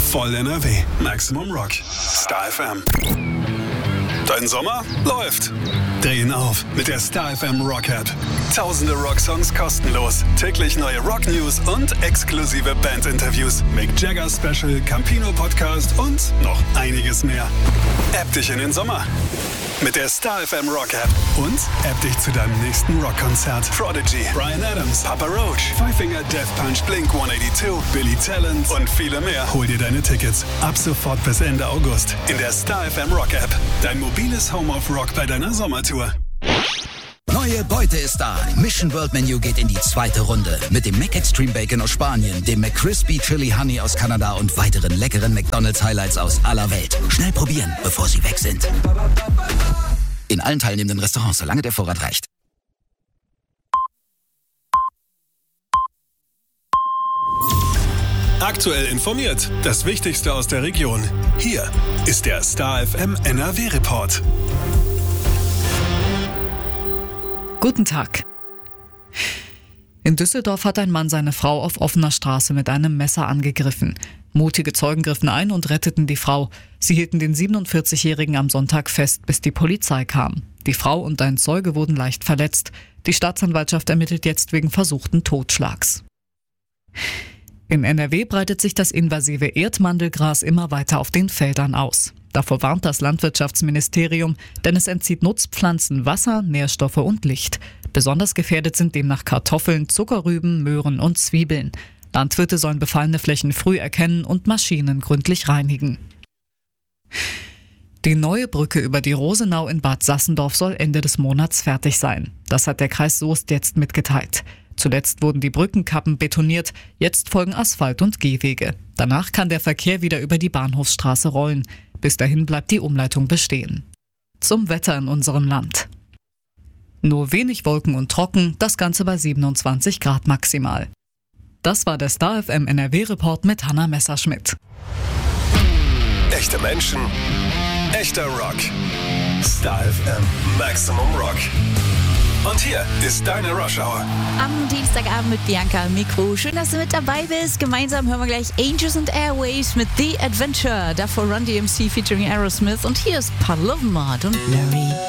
Voll NRW. Maximum Rock. Star FM. Dein Sommer läuft. Drehen auf mit der Star FM Rock App. Tausende Rocksongs kostenlos. Täglich neue Rock News und exklusive Bandinterviews. Mick Jagger Special, Campino Podcast und noch einiges mehr. App dich in den Sommer mit der Star FM Rock App und App dich zu deinem nächsten Rockkonzert. Prodigy, Bryan Adams, Papa Roach, Five Finger Death Punch, Blink 182, Billy Talent und viele mehr. Hol dir deine Tickets ab sofort bis Ende August in der Star FM Rock App. Dein mobiles Home of Rock bei deiner Sommertour. Neue Beute ist da. Mission World Menu geht in die zweite Runde. Mit dem McExtreme Bacon aus Spanien, dem McCrispy Chili Honey aus Kanada und weiteren leckeren McDonald's Highlights aus aller Welt. Schnell probieren, bevor sie weg sind. In allen teilnehmenden Restaurants, solange der Vorrat reicht. Aktuell informiert. Das Wichtigste aus der Region. Hier ist der Star FM NRW Report. Guten Tag. In Düsseldorf hat ein Mann seine Frau auf offener Straße mit einem Messer angegriffen. Mutige Zeugen griffen ein und retteten die Frau. Sie hielten den 47-Jährigen am Sonntag fest, bis die Polizei kam. Die Frau und ein Zeuge wurden leicht verletzt. Die Staatsanwaltschaft ermittelt jetzt wegen versuchten Totschlags. In NRW breitet sich das invasive Erdmandelgras immer weiter auf den Feldern aus. Davor warnt das Landwirtschaftsministerium, denn es entzieht Nutzpflanzen Wasser, Nährstoffe und Licht. Besonders gefährdet sind demnach Kartoffeln, Zuckerrüben, Möhren und Zwiebeln. Landwirte sollen befallene Flächen früh erkennen und Maschinen gründlich reinigen. Die neue Brücke über die Rosenau in Bad Sassendorf soll Ende des Monats fertig sein. Das hat der Kreis Soest jetzt mitgeteilt. Zuletzt wurden die Brückenkappen betoniert, jetzt folgen Asphalt- und Gehwege. Danach kann der Verkehr wieder über die Bahnhofsstraße rollen. Bis dahin bleibt die Umleitung bestehen. Zum Wetter in unserem Land. Nur wenig Wolken und trocken, das Ganze bei 27 Grad maximal. Das war der Star FM NRW-Report mit Hanna Messerschmidt. Echte Menschen, echter Rock. Star FM Maximum Rock. Und hier ist deine Rush Hour. Am Dienstagabend mit Bianca am Mikro. Schön, dass du mit dabei bist. Gemeinsam hören wir gleich Angels and Airwaves mit The Adventure. Davor Run DMC featuring Aerosmith. Und hier ist Puddle of Mud und Larry.